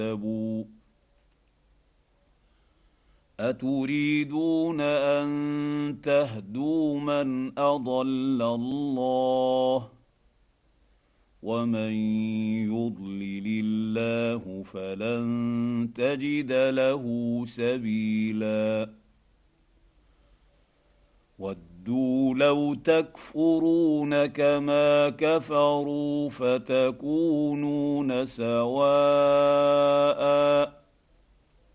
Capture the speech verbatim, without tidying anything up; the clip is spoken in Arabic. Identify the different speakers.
Speaker 1: كذبوا أتريدون أن تهدوا من أضل الله ومن يضلل الله فلن تجد له سبيلا ودوا لو تكفرون كما كفروا فتكونون سواء